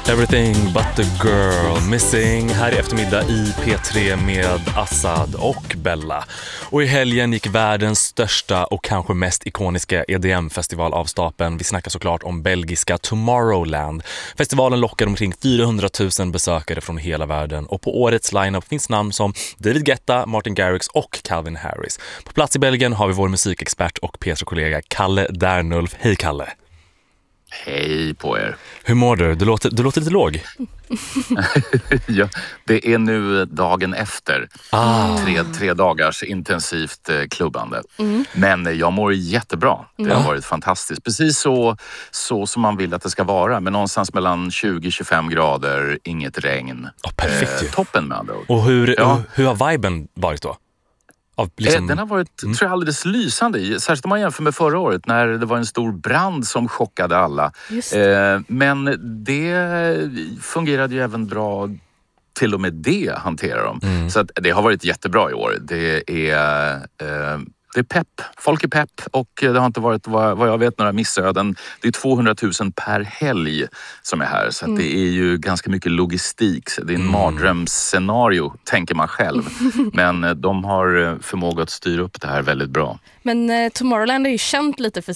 Everything but the girl missing här i eftermiddag i P3 med Assad och Bella. Och i helgen gick världens största och kanske mest ikoniska EDM-festival av stapeln. Vi snackar såklart om belgiska Tomorrowland. Festivalen lockar omkring 400 000 besökare från hela världen och på årets lineup finns namn som David Guetta, Martin Garrix och Calvin Harris. På plats i Belgien har vi vår musikexpert och P3-kollega Kalle Dernulf. Hej Kalle! Hej på er. Hur mår du? Du låter lite låg. Ja, det är nu dagen efter. Tre dagars intensivt klubbande. Men jag mår jättebra. Det har varit fantastiskt. Precis så som man vill att det ska vara. Men någonstans mellan 20-25 grader, inget regn. Perfekt. Toppen med andra ord. Och hur har viben varit då? Den har varit tror jag, alldeles lysande, särskilt om man jämför med förra året när det var en stor brand som chockade alla. Men det fungerade ju även bra, till och med det hanterar de. Så att det har varit jättebra i år. Det är pepp, folk är pepp och det har inte varit vad jag vet några missöden. Det är 200 000 per helg som är här så att det är ju ganska mycket logistik. Det är en mardrömsscenario tänker man själv. Men de har förmåga att styra upp det här väldigt bra. Men Tomorrowland är ju känt lite för